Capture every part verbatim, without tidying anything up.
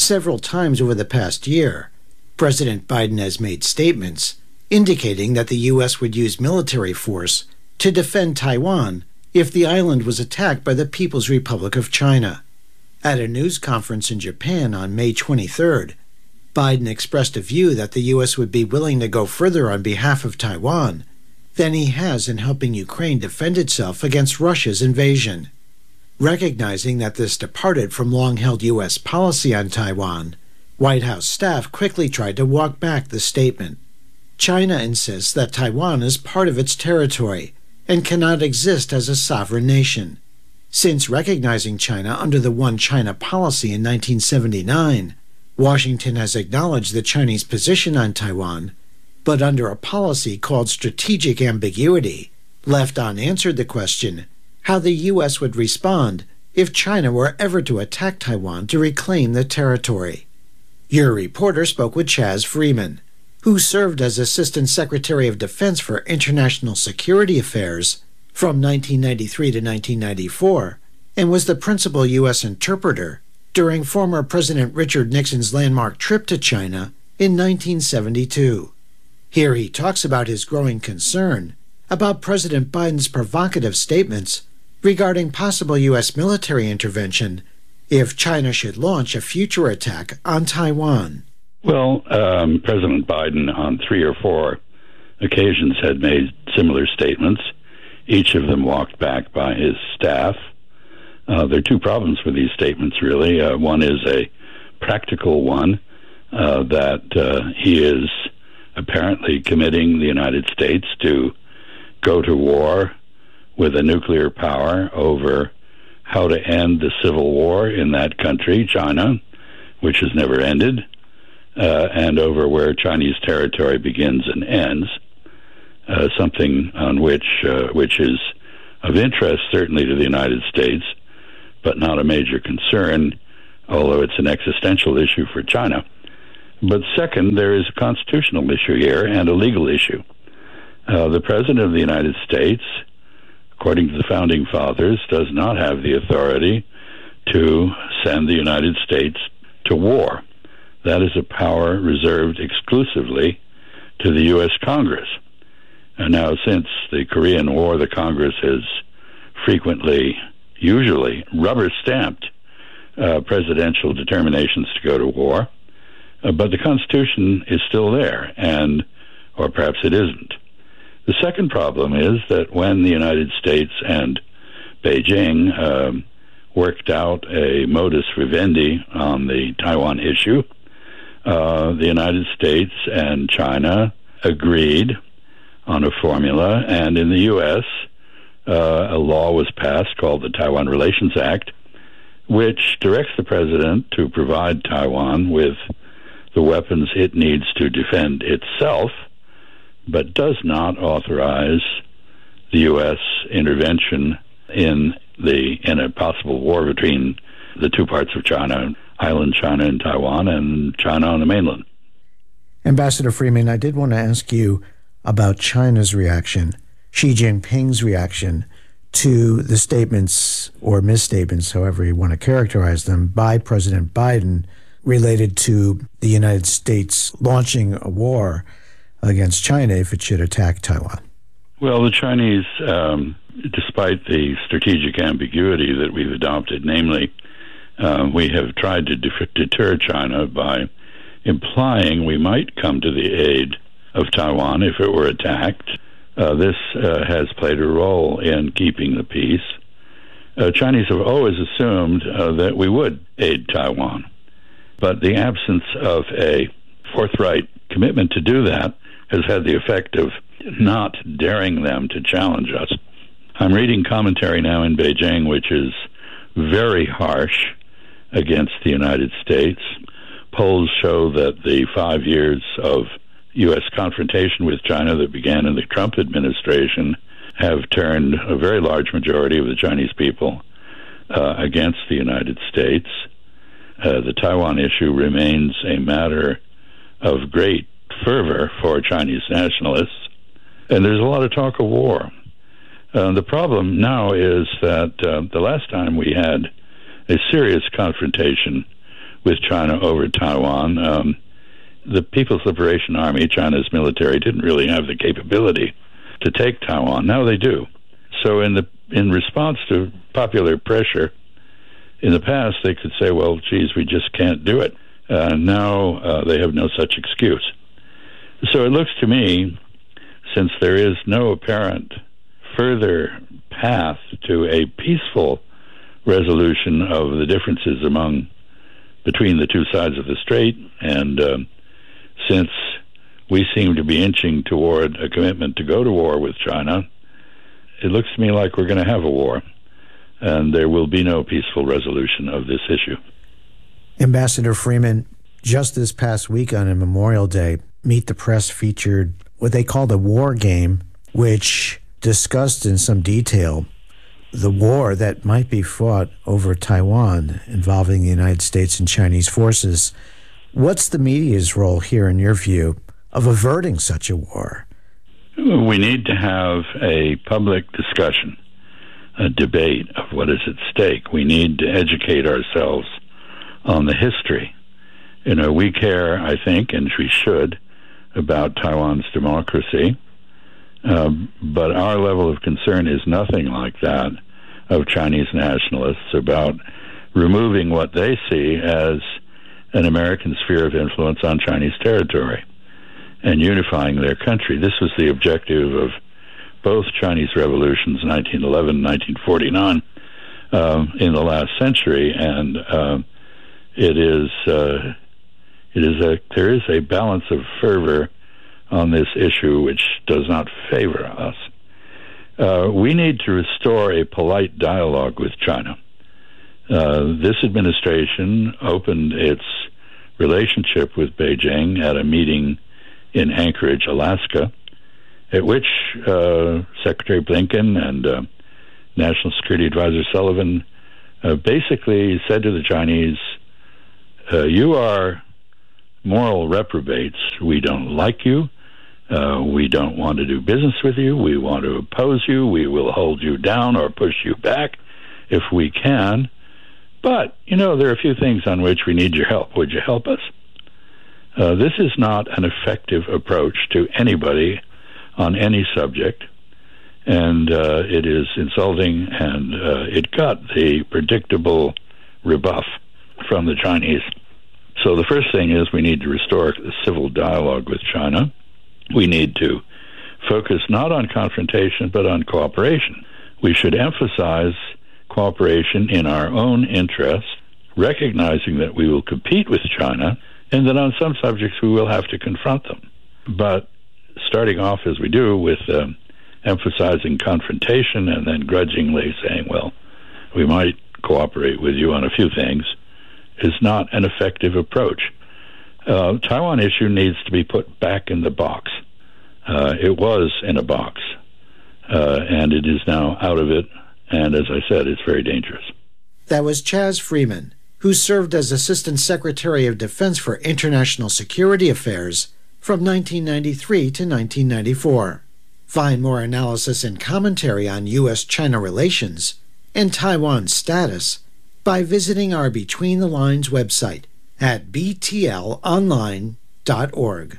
several times over the past year, President Biden has made statements indicating that the U S would use military force to defend Taiwan if the island was attacked by the People's Republic of China. At a news conference in Japan on May twenty-third, Biden expressed a view that the U S would be willing to go further on behalf of Taiwan than he has in helping Ukraine defend itself against Russia's invasion. Recognizing that this departed from long-held U S policy on Taiwan, White House staff quickly tried to walk back the statement. China insists that Taiwan is part of its territory and cannot exist as a sovereign nation. Since recognizing China under the One China policy in nineteen seventy-nine, Washington has acknowledged the Chinese position on Taiwan, but under a policy called strategic ambiguity, left unanswered the question how the U S would respond if China were ever to attack Taiwan to reclaim the territory. Your reporter spoke with Chaz Freeman, who served as Assistant Secretary of Defense for International Security Affairs from nineteen ninety-three to nineteen ninety-four, and was the principal U S interpreter during former President Richard Nixon's landmark trip to China in nineteen seventy-two. Here he talks about his growing concern about President Biden's provocative statements regarding possible U S military intervention if China should launch a future attack on Taiwan. Well, um, President Biden on three or four occasions had made similar statements, each of them walked back by his staff. Uh, there are two problems with these statements, really. Uh, one is a practical one, uh, that uh, he is apparently committing the United States to go to war with a nuclear power over how to end the civil war in that country, China, which has never ended, uh, and over where Chinese territory begins and ends, uh, something on which uh, which is of interest certainly to the United States, but not a major concern, although it's an existential issue for China. But second, there is a constitutional issue here and a legal issue. Uh, the President of the United States, according to the Founding Fathers, does not have the authority to send the United States to war. That is a power reserved exclusively to the U S Congress. And now, since the Korean War, the Congress has frequently, usually, rubber-stamped uh, presidential determinations to go to war, uh, but the Constitution is still there, and or perhaps it isn't. The second problem is that when the United States and Beijing um, worked out a modus vivendi on the Taiwan issue, uh, the United States and China agreed on a formula, and in the U S, uh, a law was passed called the Taiwan Relations Act, which directs the president to provide Taiwan with the weapons it needs to defend itself, but does not authorize the U S intervention in the in a possible war between the two parts of China, island China and Taiwan, and China on the mainland. Ambassador Freeman, I did want to ask you about China's reaction, Xi Jinping's reaction to the statements or misstatements, however you want to characterize them, by President Biden related to the United States launching a war against China if it should attack Taiwan. Well, the Chinese, um, despite the strategic ambiguity that we've adopted, namely, uh, we have tried to def- deter China by implying we might come to the aid of Taiwan if it were attacked. Uh, this uh, has played a role in keeping the peace. Uh, Chinese have always assumed uh, that we would aid Taiwan, but the absence of a forthright commitment to do that has had the effect of not daring them to challenge us. I'm reading commentary now in Beijing, which is very harsh against the United States. Polls show that the five years of U S confrontation with China that began in the Trump administration have turned a very large majority of the Chinese people uh, against the United States. Uh, the Taiwan issue remains a matter of great fervor for Chinese nationalists, and there's a lot of talk of war. Uh, the problem now is that uh, the last time we had a serious confrontation with China over Taiwan. Um, the People's Liberation Army, China's military, didn't really have the capability to take Taiwan. Now they do. So in the in response to popular pressure, in the past they could say, well, geez, we just can't do it. Uh, now uh, they have no such excuse. So it looks to me, since there is no apparent further path to a peaceful resolution of the differences among between the two sides of the strait, and uh, since we seem to be inching toward a commitment to go to war with China, it looks to me like we're going to have a war, and there will be no peaceful resolution of this issue. Ambassador Freeman, just this past week on Memorial Day, Meet the Press featured what they called a war game, which discussed in some detail the war that might be fought over Taiwan involving the United States and Chinese forces. What's the media's role here, in your view, of averting such a war? We need to have a public discussion, a debate of what is at stake. We need to educate ourselves on the history. You know, we care, I think, and we should, about Taiwan's democracy, um, but our level of concern is nothing like that of Chinese nationalists about removing what they see as an American sphere of influence on Chinese territory and unifying their country. This was the objective of both Chinese revolutions, nineteen eleven and nineteen forty-nine, um, in the last century, and uh, it is uh, it is a there is a balance of fervor on this issue which does not favor us. Uh, we need to restore a polite dialogue with China. Uh, this administration opened its relationship with Beijing at a meeting in Anchorage, Alaska, at which uh, Secretary Blinken and uh, National Security Advisor Sullivan uh, basically said to the Chinese, uh, you are moral reprobates. We don't like you. Uh, we don't want to do business with you. We want to oppose you. We will hold you down or push you back if we can. But, you know, there are a few things on which we need your help. Would you help us? Uh, this is not an effective approach to anybody on any subject, and uh, it is insulting, and uh, it got the predictable rebuff from the Chinese. So the first thing is we need to restore the civil dialogue with China. We need to focus not on confrontation, but on cooperation. We should emphasize cooperation in our own interest, recognizing that we will compete with China and that on some subjects we will have to confront them. But starting off as we do with um, emphasizing confrontation and then grudgingly saying, well, we might cooperate with you on a few things, is not an effective approach. Uh, Taiwan issue needs to be put back in the box. Uh, it was in a box, uh, and it is now out of it, and as I said, it's very dangerous. That was Chas Freeman, who served as Assistant Secretary of Defense for International Security Affairs from nineteen ninety-three to nineteen ninety-four. Find more analysis and commentary on U S China relations and Taiwan's status by visiting our Between the Lines website at b t l online dot org.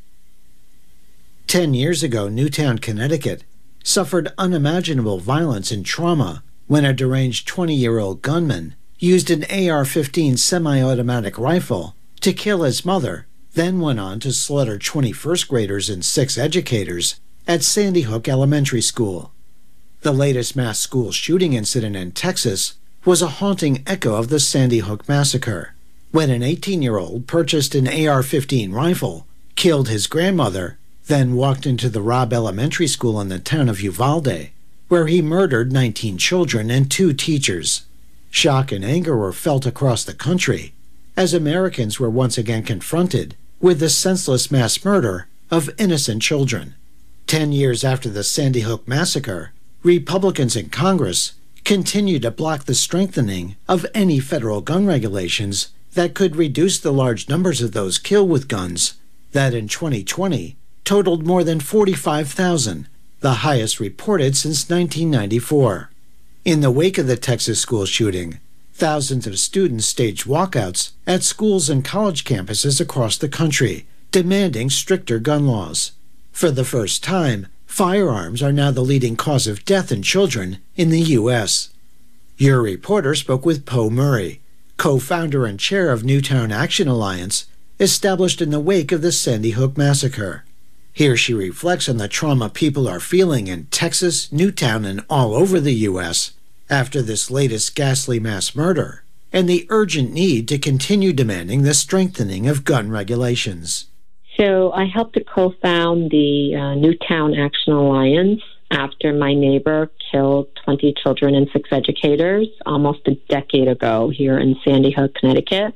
Ten years ago, Newtown, Connecticut, suffered unimaginable violence and trauma when a deranged twenty-year-old gunman used an A R fifteen semi-automatic rifle to kill his mother, then went on to slaughter twenty first graders and six educators at Sandy Hook Elementary School. The latest mass school shooting incident in Texas was a haunting echo of the Sandy Hook massacre, when an eighteen-year-old purchased an A R fifteen rifle, killed his grandmother, then walked into the Robb Elementary School in the town of Uvalde, where he murdered nineteen children and two teachers. Shock and anger were felt across the country as Americans were once again confronted with the senseless mass murder of innocent children. Ten years after the Sandy Hook massacre, Republicans in Congress continue to block the strengthening of any federal gun regulations that could reduce the large numbers of those killed with guns that in twenty twenty totaled more than forty-five thousand, the highest reported since nineteen ninety-four. In the wake of the Texas school shooting, Thousands of students staged walkouts at schools and college campuses across the country, demanding stricter gun laws. For the first time, firearms are now the leading cause of death in children in the U S Your reporter spoke with Poe Murray, co-founder and chair of Newtown Action Alliance, established in the wake of the Sandy Hook massacre. Here she reflects on the trauma people are feeling in Texas, Newtown, and all over the U S after this latest ghastly mass murder, and the urgent need to continue demanding the strengthening of gun regulations. So I helped to co-found the uh, Newtown Action Alliance after my neighbor killed twenty children and six educators almost a decade ago here in Sandy Hook, Connecticut.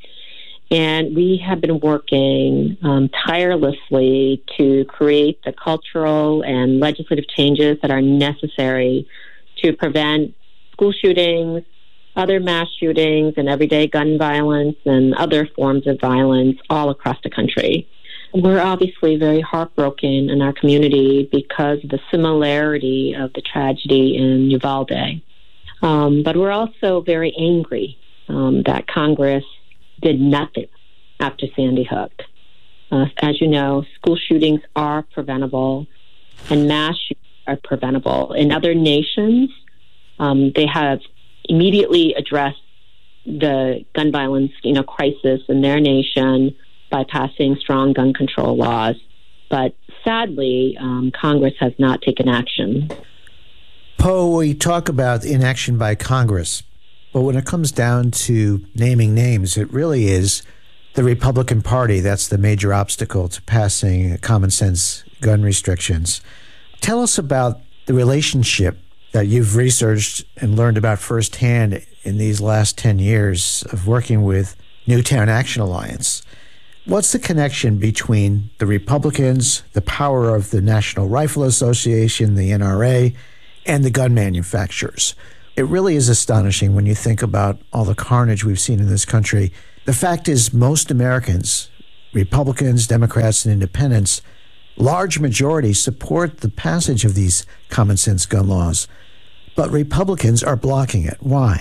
And we have been working um, tirelessly to create the cultural and legislative changes that are necessary to prevent school shootings, other mass shootings, and everyday gun violence and other forms of violence all across the country. We're obviously very heartbroken in our community because of the similarity of the tragedy in Uvalde. Um, but we're also very angry um, that Congress did nothing after Sandy Hook. Uh, as you know, school shootings are preventable and mass shootings are preventable. In other nations, um, they have immediately addressed the gun violence, you know, crisis in their nation by passing strong gun control laws. But sadly, um, Congress has not taken action. Poe, we talk about inaction by Congress, but when it comes down to naming names, it really is the Republican Party that's the major obstacle to passing common sense gun restrictions. Tell us about the relationship that you've researched and learned about firsthand in these last ten years of working with Newtown Action Alliance. What's the connection between the Republicans, the power of the National Rifle Association, the N R A, and the gun manufacturers? It really is astonishing when you think about all the carnage we've seen in this country. The fact is, most Americans, Republicans, Democrats, and independents, large majorities support the passage of these common sense gun laws. But Republicans are blocking it. Why?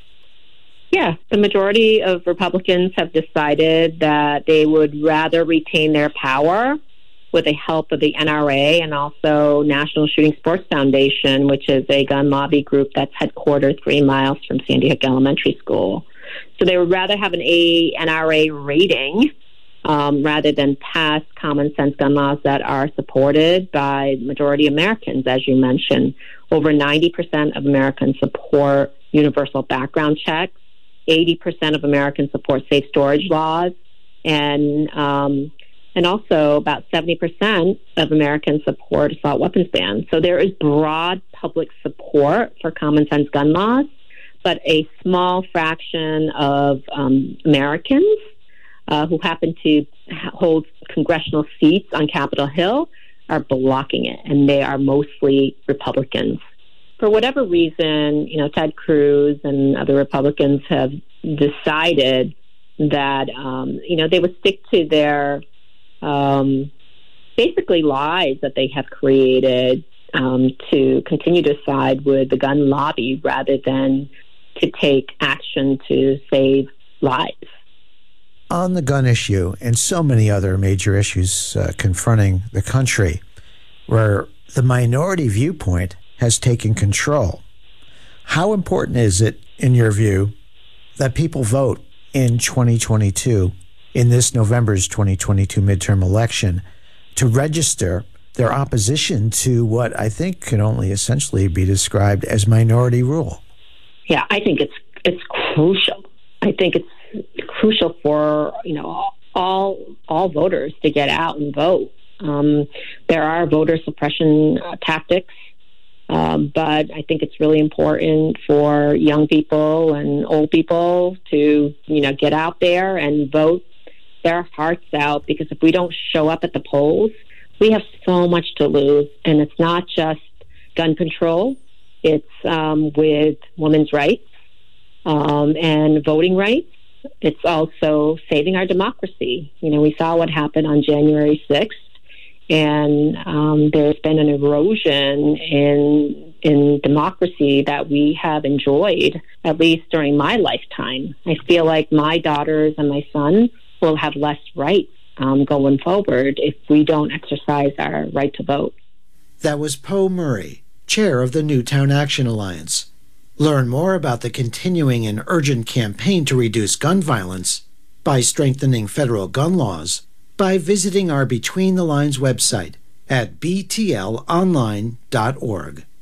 Yeah, the majority of Republicans have decided that they would rather retain their power with the help of the N R A and also National Shooting Sports Foundation, which is a gun lobby group that's headquartered three miles from Sandy Hook Elementary School. So they would rather have an A N R A rating um, rather than pass common sense gun laws that are supported by majority Americans, as you mentioned. Over ninety percent of Americans support universal background checks. eighty percent of Americans support safe storage laws. And um, and also about seventy percent of Americans support assault weapons bans. So there is broad public support for common sense gun laws, but a small fraction of um, Americans uh, who happen to hold congressional seats on Capitol Hill are blocking it, and they are mostly Republicans. For whatever reason, you know, Ted Cruz and other Republicans have decided that, um, you know, they would stick to their um, basically lies that they have created um, to continue to side with the gun lobby rather than to take action to save lives. On the gun issue and so many other major issues uh, confronting the country, where the minority viewpoint has taken control, how important is it, in your view, that people vote in twenty twenty-two, in this November's twenty twenty-two midterm election, to register their opposition to what I think can only essentially be described as minority rule? Yeah, I think it's it's crucial. I think it's crucial for, you know, all all voters to get out and vote. Um, there are voter suppression uh, tactics, um, but I think it's really important for young people and old people to, you know, get out there and vote their hearts out, because if we don't show up at the polls, we have so much to lose. And it's not just gun control. It's um, with women's rights um, and voting rights. It's also saving our democracy. You know, we saw what happened on January sixth, And um, there's been an erosion in in democracy that we have enjoyed, at least during my lifetime. I feel like my daughters and my sons will have less rights um, going forward if we don't exercise our right to vote. That was Poe Murray, chair of the Newtown Action Alliance. Learn more about the continuing and urgent campaign to reduce gun violence by strengthening federal gun laws by visiting our Between the Lines website at b t l online dot org.